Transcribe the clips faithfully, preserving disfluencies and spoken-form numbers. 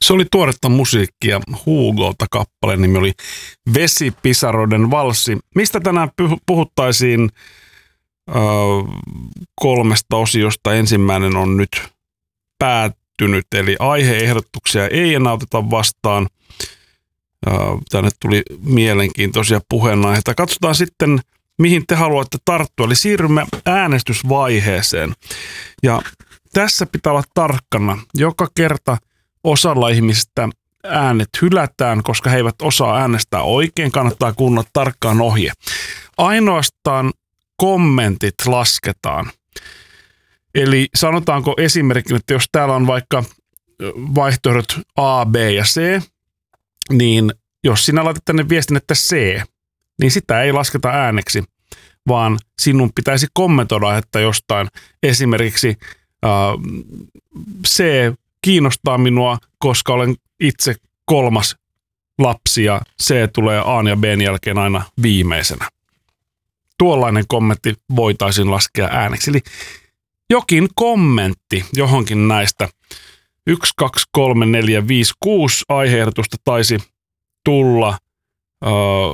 Se oli tuoretta musiikkia Hugolta, kappaleen nimi oli Vesipisaroiden valssi. Mistä tänään puhuttaisiin äh, kolmesta osiosta? Ensimmäinen on nyt päättynyt, eli aiheehdotuksia ei enää oteta vastaan. Äh, tänne tuli mielenkiintoisia puheenaiheita. Katsotaan sitten, mihin te haluatte tarttua, eli siirrymme äänestysvaiheeseen. Ja tässä pitää olla tarkkana. Joka kerta osalla ihmisistä äänet hylätään, koska he eivät osaa äänestää oikein. Kannattaa kuunnella tarkkaan ohje. Ainoastaan kommentit lasketaan. Eli sanotaanko esimerkiksi, että jos täällä on vaikka vaihtoehdot A, B ja C, niin jos sinä laitat tänne viestin, että C, niin sitä ei lasketa ääneksi, vaan sinun pitäisi kommentoida, että jostain esimerkiksi äh, C kiinnostaa minua, koska olen itse kolmas lapsi ja C tulee A ja B jälkeen aina viimeisenä. Tuollainen kommentti voitaisiin laskea ääneksi. Eli jokin kommentti johonkin näistä yksi, kaksi, kolme, neljä, viisi, kuusi aiheehdotusta taisi tulla, äh,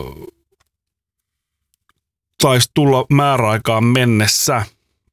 taisi tulla määräaikaan mennessä.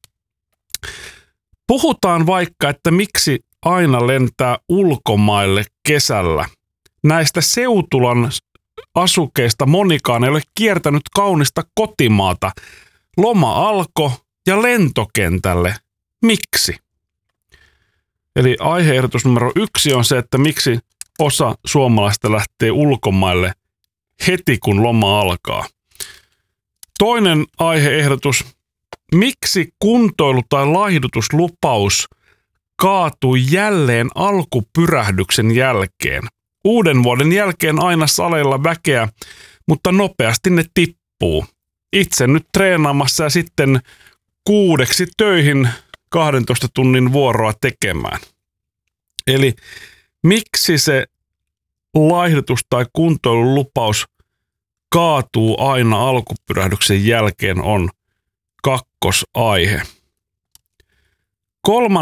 Puhutaan vaikka, että miksi aina lentää ulkomaille kesällä. Näistä Seutulan asukeista monikaan ei ole kiertänyt kaunista kotimaata. Loma alkoi ja lentokentälle. Miksi? Eli aiheehdotus numero yksi on se, että miksi osa suomalaista lähtee ulkomaille heti kun loma alkaa. Toinen aiheehdotus. Miksi kuntoilu- tai laihdutuslupaus kaatui jälleen alkupyrähdyksen jälkeen? Uuden vuoden jälkeen aina saleilla väkeä, mutta nopeasti ne tippuu. Itse nyt treenaamassa ja sitten kuudeksi töihin kahdentoista tunnin vuoroa tekemään. Eli miksi se laihdutus- tai kuntoilulupaus kaatuu aina alkupyrähdyksen jälkeen on kakkosaihe. Kolman